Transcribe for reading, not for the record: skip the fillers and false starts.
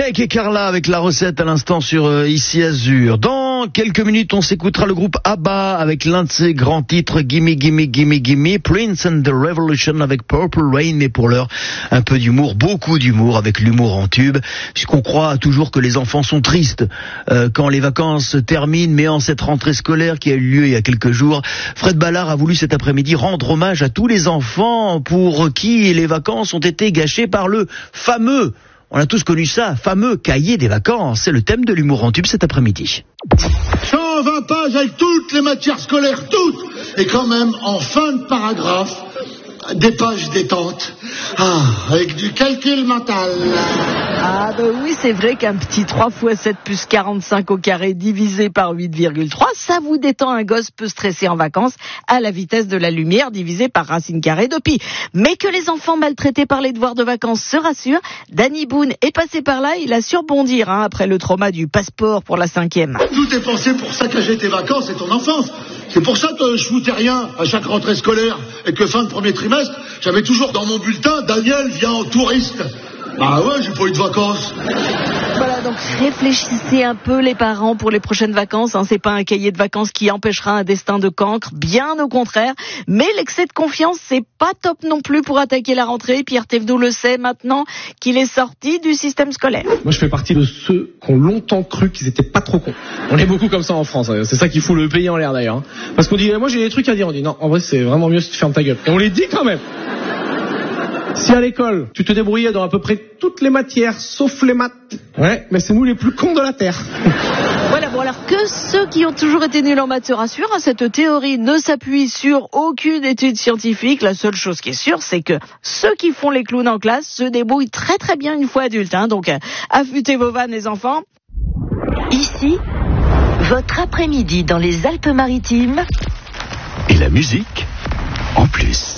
Drake et Carla avec la recette à l'instant sur Ici Azur. Dans quelques minutes, on s'écoutera le groupe ABBA avec l'un de ses grands titres, Gimme Gimme Gimme Gimme, Prince and the Revolution avec Purple Rain, mais pour l'heure, un peu d'humour, beaucoup d'humour avec l'humour en tube, puisqu'on croit toujours que les enfants sont tristes quand les vacances se terminent, mais en cette rentrée scolaire qui a eu lieu il y a quelques jours, Fred Ballard a voulu cet après-midi rendre hommage à tous les enfants pour qui les vacances ont été gâchées par le fameux, on a tous connu ça, fameux cahier des vacances. C'est le thème de l'humour en tube cet après-midi. 120 pages avec toutes les matières scolaires, toutes. Et quand même, en fin de paragraphe, des pages détente. Ah, avec du calcul mental. Ah bah oui, c'est vrai qu'un petit 3 x 7 plus 45 au carré divisé par 8,3, ça vous détend. Un gosse peu stressé en vacances à la vitesse de la lumière divisé par racine carrée de pi. Mais que les enfants maltraités par les devoirs de vacances se rassurent, Danny Boone est passé par là, il a su rebondir après le trauma du passeport pour la 5e. Tout est pensé pour saccager tes vacances et ton enfance. C'est pour ça que je foutais rien à chaque rentrée scolaire et que fin de premier trimestre, j'avais toujours dans mon bulletin « Daniel vient en touriste ». Bah ouais, j'ai pas eu de vacances. Voilà, donc réfléchissez un peu les parents pour les prochaines vacances. C'est pas un cahier de vacances qui empêchera un destin de cancre, bien au contraire. Mais l'excès de confiance, c'est pas top non plus pour attaquer la rentrée. Pierre Thévenoud le sait maintenant qu'il est sorti du système scolaire. Moi, je fais partie de ceux qui ont longtemps cru qu'ils étaient pas trop cons. On est beaucoup comme ça en France. C'est ça qui fout le pays en l'air d'ailleurs. Parce qu'on dit, moi j'ai des trucs à dire. On dit, non, en vrai, c'est vraiment mieux si tu fermes ta gueule. Et on les dit quand même. Si à l'école, tu te débrouillais dans à peu près toutes les matières, sauf les maths, ouais, mais c'est nous les plus cons de la Terre. Voilà, bon alors que ceux qui ont toujours été nuls en maths se rassurent, cette théorie ne s'appuie sur aucune étude scientifique. La seule chose qui est sûre, c'est que ceux qui font les clowns en classe se débrouillent très très bien une fois adultes. Donc affûtez vos vannes les enfants. Ici, votre après-midi dans les Alpes-Maritimes. Et la musique en plus.